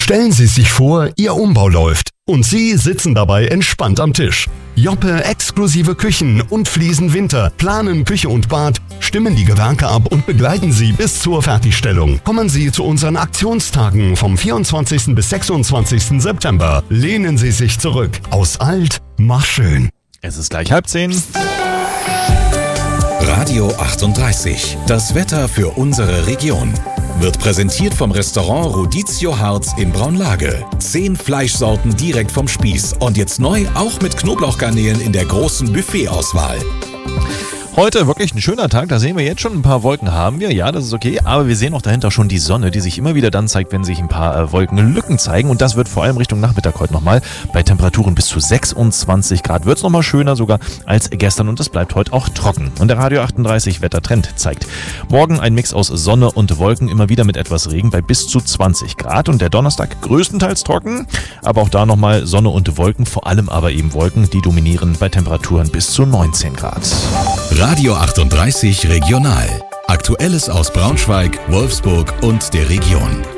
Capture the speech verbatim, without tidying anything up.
Stellen Sie sich vor, Ihr Umbau läuft und Sie sitzen dabei entspannt am Tisch. Joppe exklusive Küchen und Fliesen Winter planen Küche und Bad, stimmen die Gewerke ab und begleiten Sie bis zur Fertigstellung. Kommen Sie zu unseren Aktionstagen vom vierundzwanzigsten bis sechsundzwanzigsten September. Lehnen Sie sich zurück. Aus alt, mach schön. Es ist gleich halb zehn. Radio achtunddreißig. Das Wetter für unsere Region. Wird präsentiert vom Restaurant Rodizio Harz in Braunlage. Zehn Fleischsorten direkt vom Spieß. Und jetzt neu auch mit Knoblauchgarnelen in der großen Buffetauswahl. Heute wirklich ein schöner Tag, da sehen wir jetzt schon ein paar Wolken haben wir, ja, das ist okay, aber wir sehen auch dahinter schon die Sonne, die sich immer wieder dann zeigt, wenn sich ein paar äh, Wolkenlücken zeigen und das wird vor allem Richtung Nachmittag heute nochmal bei Temperaturen bis zu sechsundzwanzig Grad, wird es nochmal schöner sogar als gestern und es bleibt heute auch trocken. Und der Radio achtunddreißig Wettertrend zeigt morgen ein Mix aus Sonne und Wolken, immer wieder mit etwas Regen bei bis zu zwanzig Grad und der Donnerstag größtenteils trocken, aber auch da nochmal Sonne und Wolken, vor allem aber eben Wolken, die dominieren bei Temperaturen bis zu neunzehn Grad. Radio achtunddreißig Regional. Aktuelles aus Braunschweig, Wolfsburg und der Region.